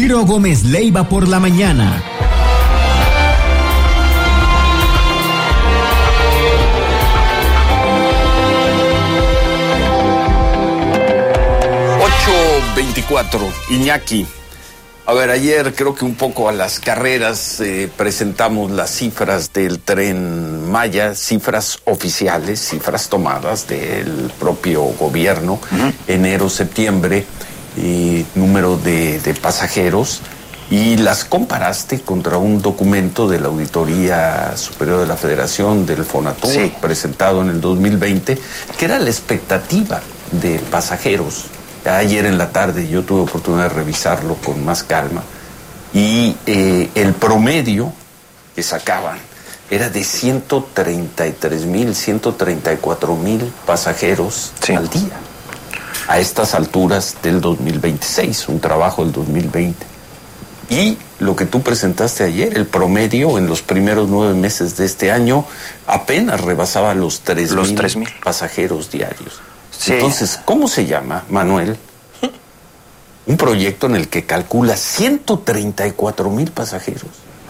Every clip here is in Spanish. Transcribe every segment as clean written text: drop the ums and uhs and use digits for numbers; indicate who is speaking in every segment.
Speaker 1: Ciro Gómez Leiva por la mañana.
Speaker 2: Iñaki, a ver, ayer creo que un poco a las carreras presentamos las cifras del Tren Maya, cifras oficiales, cifras tomadas del propio gobierno, enero-septiembre, número de pasajeros, y las comparaste contra un documento de la Auditoría Superior de la Federación, del Fonatur, sí, presentado en el 2020, que era la expectativa de pasajeros. Ayer en la tarde yo tuve oportunidad de revisarlo con más calma y el promedio que sacaban era de 133,000, 134,000 pasajeros, sí, al día, a estas alturas del 2026, un trabajo del 2020. Y lo que tú presentaste ayer, el promedio en los primeros 9 meses de este año apenas rebasaba los 3,000 pasajeros diarios. Sí. Entonces, ¿cómo se llama, Manuel? Un proyecto en el que calcula 134,000 pasajeros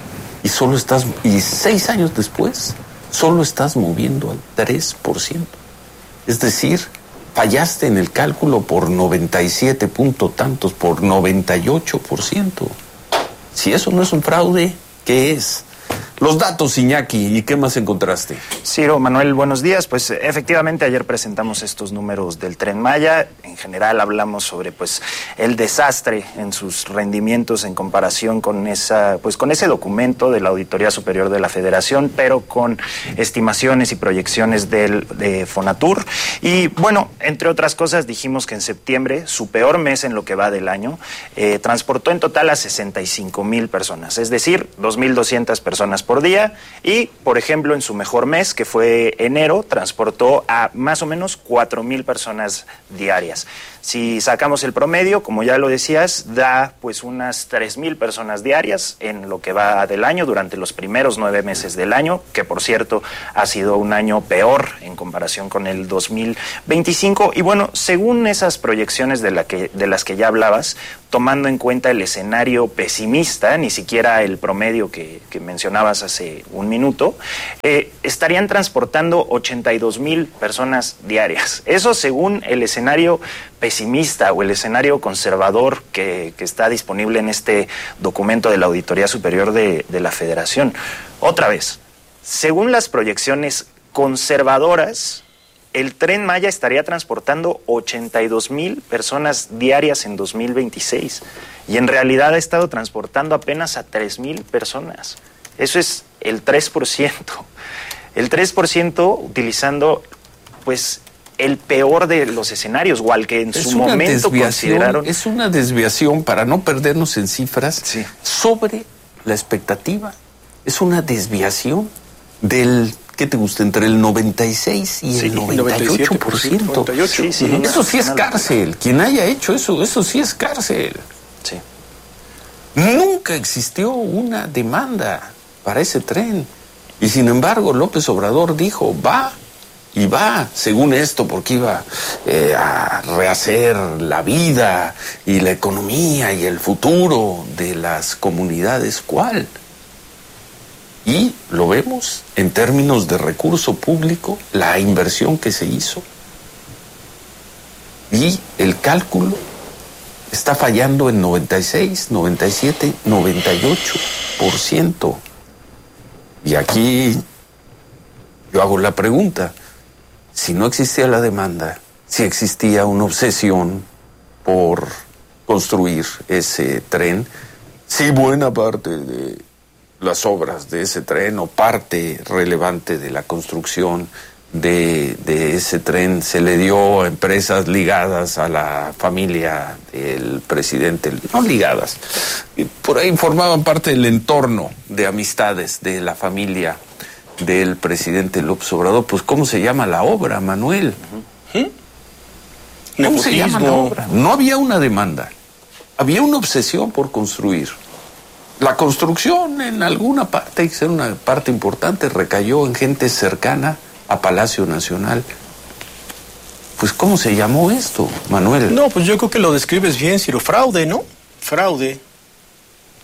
Speaker 2: y 6 años después solo estás moviendo al 3%. Es decir, fallaste en el cálculo por 97 punto tantos, por 98%. Si eso no es un fraude, ¿qué es? Los datos, Iñaki, ¿y qué más encontraste?
Speaker 3: Ciro, Manuel, buenos días. Pues efectivamente ayer presentamos estos números del Tren Maya. En general hablamos sobre el desastre en sus rendimientos en comparación con ese documento de la Auditoría Superior de la Federación, pero con estimaciones y proyecciones de Fonatur. Y bueno, entre otras cosas, dijimos que en septiembre, su peor mes en lo que va del año, transportó en total a 65,000 personas, es decir, 2,200 personas por día, y por ejemplo en su mejor mes, que fue enero, transportó a más o menos 4,000 personas diarias. Si sacamos el promedio, como ya lo decías, da unas 3,000 personas diarias en lo que va del año, durante los primeros 9 meses del año, que por cierto ha sido un año peor en comparación con el 2025. Y bueno, según esas proyecciones de las que ya hablabas, tomando en cuenta el escenario pesimista, ni siquiera el promedio que mencionabas hace un minuto, estarían transportando 82,000 personas diarias. Eso según el escenario pesimista o el escenario conservador que está disponible en este documento de la Auditoría Superior de la Federación. Otra vez, según las proyecciones conservadoras, el Tren Maya estaría transportando 82,000 personas diarias en 2026 y en realidad ha estado transportando apenas a 3,000 personas. Eso es el 3%. El 3% utilizando el peor de los escenarios, o al que en su momento consideraron.
Speaker 2: Es una desviación, para no perdernos en cifras, sí, sobre la expectativa. Es una desviación del, ¿qué te gusta? Entre el 96 y el 98%. 98. Sí, eso sí es cárcel. Quien haya hecho eso sí es cárcel. Sí. Nunca existió una demanda para ese tren. Y sin embargo, López Obrador dijo, va, según esto, porque iba a rehacer la vida y la economía y el futuro de las comunidades. ¿Cuál? Y lo vemos en términos de recurso público, la inversión que se hizo. Y el cálculo está fallando en 96, 97, 98%. Y aquí yo hago la pregunta. Si no existía la demanda, si existía una obsesión por construir ese tren, si buena parte de las obras de ese tren o parte relevante de la construcción de ese tren se le dio a empresas ligadas a la familia del presidente, no ligadas, por ahí formaban parte del entorno de amistades de la familia del presidente López Obrador, pues ¿cómo se llama la obra, Manuel? ¿Cómo se llama la obra? No había una demanda, había una obsesión por construir. La construcción en alguna parte, hay que ser una parte importante, recayó en gente cercana a Palacio Nacional. Pues ¿cómo se llamó esto, Manuel?
Speaker 4: No, pues yo creo que lo describes bien, Ciro. Fraude, ¿no? Fraude.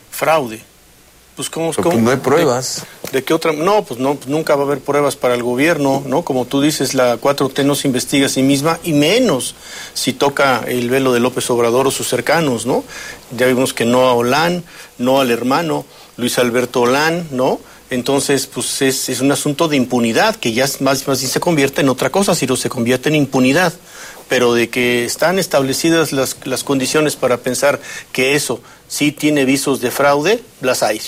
Speaker 4: fraude. Pues ¿cómo?
Speaker 2: Pues no hay pruebas.
Speaker 4: ¿De qué otra? No, pues no, nunca va a haber pruebas para el gobierno, ¿no? Como tú dices, la 4T no se investiga a sí misma, y menos si toca el velo de López Obrador o sus cercanos, ¿no? Ya vimos que no a Olán, no al hermano Luis Alberto Olán, ¿no? Entonces, pues es un asunto de impunidad, que ya más bien se convierte en otra cosa, si no se convierte en impunidad. Pero de que están establecidas las condiciones para pensar que eso sí tiene visos de fraude, las hay.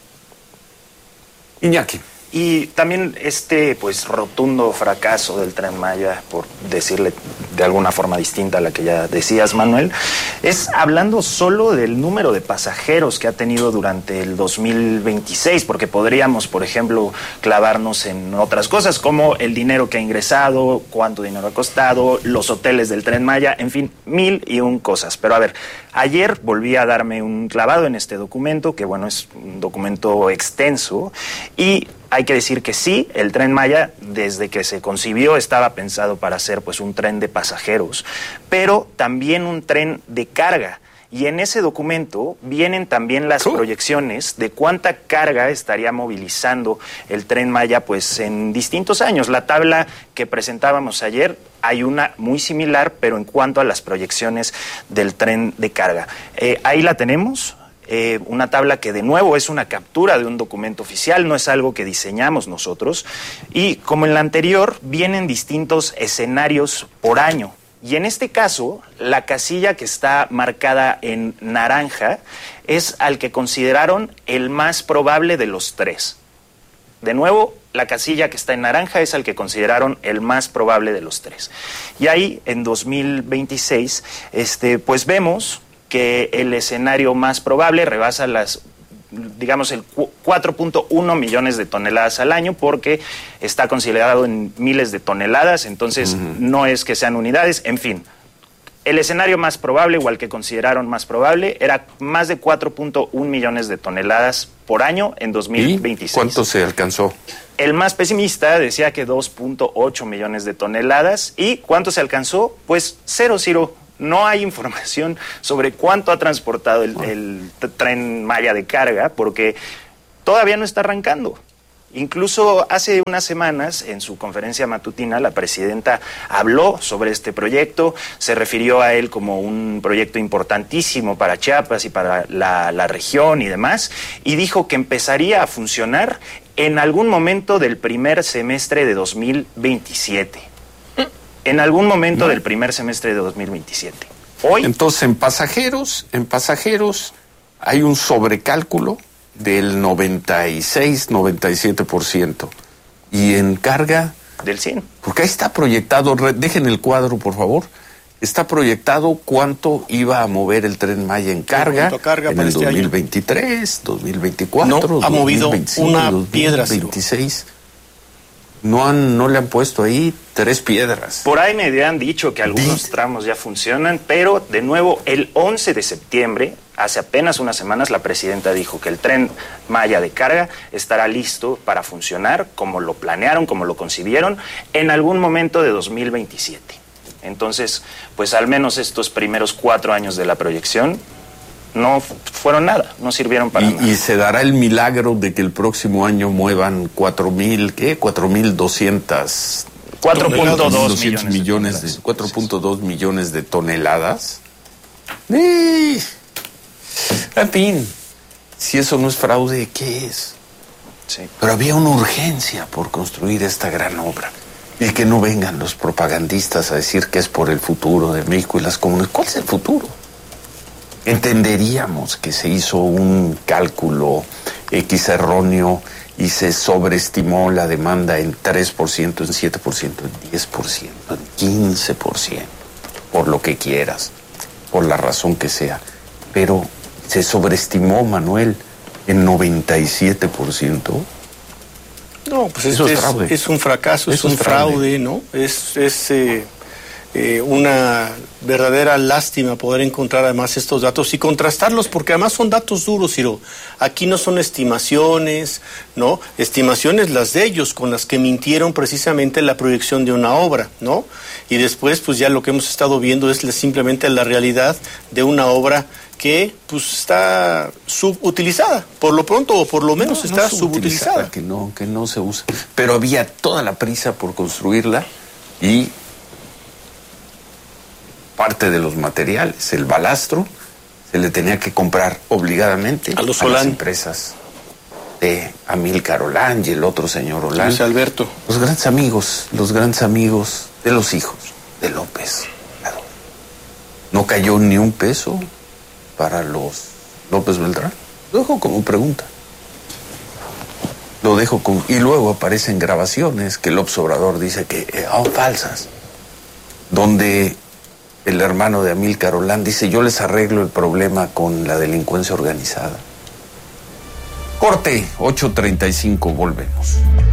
Speaker 2: Iñaki.
Speaker 3: Y también pues rotundo fracaso del Tren Maya, por decirle de alguna forma distinta a la que ya decías, Manuel, es hablando solo del número de pasajeros que ha tenido durante el 2026, porque podríamos, por ejemplo, clavarnos en otras cosas como el dinero que ha ingresado, cuánto dinero ha costado, los hoteles del Tren Maya, en fin, 1001 cosas. Pero a ver, ayer volví a darme un clavado en este documento, que bueno, es un documento extenso, y hay que decir que sí, el Tren Maya, desde que se concibió, estaba pensado para ser pues un tren de pasajeros, pero también un tren de carga. Y en ese documento vienen también las proyecciones de cuánta carga estaría movilizando el Tren Maya pues en distintos años. La tabla que presentábamos ayer, hay una muy similar, pero en cuanto a las proyecciones del tren de carga. Ahí la tenemos. Una tabla que de nuevo es una captura de un documento oficial, no es algo que diseñamos nosotros, y como en la anterior vienen distintos escenarios por año, y en este caso la casilla que está marcada en naranja es al que consideraron el más probable de los tres. De nuevo, la casilla que está en naranja es al que consideraron el más probable de los tres. Y ahí en 2026 pues vemos que el escenario más probable rebasa el 4.1 millones de toneladas al año, porque está considerado en miles de toneladas, entonces no es que sean unidades, en fin. El escenario más probable, o al que consideraron más probable, era más de 4.1 millones de toneladas por año en 2026.
Speaker 2: ¿Y cuánto se alcanzó?
Speaker 3: El más pesimista decía que 2.8 millones de toneladas. ¿Y cuánto se alcanzó? Pues cero. No hay información sobre cuánto ha transportado el Tren Maya de carga, porque todavía no está arrancando. Incluso hace unas semanas, en su conferencia matutina, la presidenta habló sobre este proyecto, se refirió a él como un proyecto importantísimo para Chiapas y para la región y demás, y dijo que empezaría a funcionar en algún momento del primer semestre de 2027. En algún momento del primer semestre de 2027. Hoy.
Speaker 2: Entonces, en pasajeros hay un sobrecálculo del 96-97%. Y en carga,
Speaker 3: del 100%.
Speaker 2: Porque ahí está proyectado, dejen el cuadro, por favor. Está proyectado cuánto iba a mover el Tren Maya en carga, en el 2023, 2024,
Speaker 4: no
Speaker 2: 2025,
Speaker 4: ha movido una piedra.
Speaker 2: 2026. No le han puesto ahí 3 piedras.
Speaker 3: Por ahí me han dicho que algunos tramos ya funcionan, pero de nuevo el 11 de septiembre, hace apenas unas semanas, la presidenta dijo que el Tren Maya de carga estará listo para funcionar como lo planearon, como lo concibieron, en algún momento de 2027. Entonces, pues al menos estos primeros 4 años de la proyección no fueron nada, no sirvieron para nada.
Speaker 2: Y se dará el milagro de que el próximo año muevan 4.200 4.2 millones de toneladas. En fin, si eso no es fraude, ¿qué es?
Speaker 3: Sí.
Speaker 2: Pero había una urgencia por construir esta gran obra. Y que no vengan los propagandistas a decir que es por el futuro de México y las comunidades. ¿Cuál es el futuro? Entenderíamos que se hizo un cálculo X erróneo y se sobreestimó la demanda en 3%, en 7%, en 10%, en 15%, por lo que quieras, por la razón que sea. Pero se sobreestimó, Manuel, en 97%.
Speaker 4: No, pues eso es un fracaso, es un fraude, ¿no? una verdadera lástima poder encontrar además estos datos y contrastarlos, porque además son datos duros, Ciro. Aquí no son estimaciones, ¿no? Estimaciones las de ellos, con las que mintieron precisamente la proyección de una obra, ¿no? Y después, pues ya lo que hemos estado viendo es simplemente la realidad de una obra que pues está subutilizada, por lo pronto, o por lo menos está subutilizada.
Speaker 2: Que no se usa. Pero había toda la prisa por construirla y parte de los materiales, el balastro, se le tenía que comprar obligadamente
Speaker 4: a las
Speaker 2: empresas de Amílcar Olán y el otro señor Olán.
Speaker 4: Luis Alberto.
Speaker 2: Los grandes amigos de los hijos de López. No cayó ni un peso para los López Beltrán. Lo dejo como pregunta. Y luego aparecen grabaciones que López Obrador dice que son falsas, donde el hermano de Amílcar Olán dice: yo les arreglo el problema con la delincuencia organizada. Corte, 8:35, volvemos.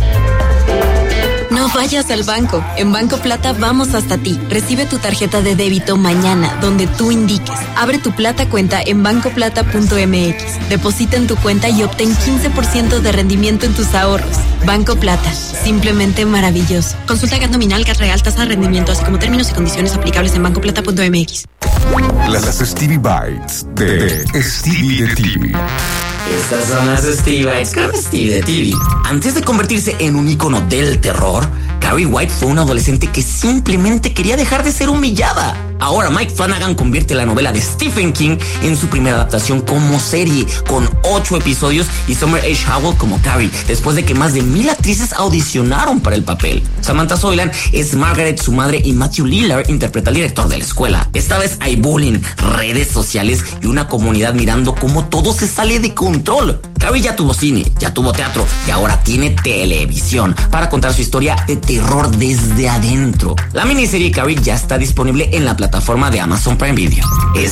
Speaker 5: No vayas al banco. En Banco Plata vamos hasta ti. Recibe tu tarjeta de débito mañana, donde tú indiques. Abre tu Plata cuenta en bancoplata.mx. Deposita en tu cuenta y obtén 15% de rendimiento en tus ahorros. Banco Plata, simplemente maravilloso. Consulta GAT nominal, GAT real, tasa de rendimiento, así como términos y condiciones aplicables en bancoplata.mx.
Speaker 6: Las Stevie Bites de Stevie de TV.
Speaker 7: Estas son las Stevie Bites con Stevie de TV. Antes de convertirse en un ícono del terror, Carrie White fue una adolescente que simplemente quería dejar de ser humillada. Ahora Mike Flanagan convierte la novela de Stephen King en su primera adaptación como serie, con 8 episodios y Summer H. Howell como Carrie, después de que más de 1000 actrices audicionaron para el papel. Samantha Soilan es Margaret, su madre, y Matthew Lillard interpreta al director de la escuela. Esta vez hay bullying, redes sociales y una comunidad mirando cómo todo se sale de control. Carrie ya tuvo cine, ya tuvo teatro y ahora tiene televisión para contar su historia de terror desde adentro. La miniserie Carrie ya está disponible en la plataforma de Amazon Prime Video. Es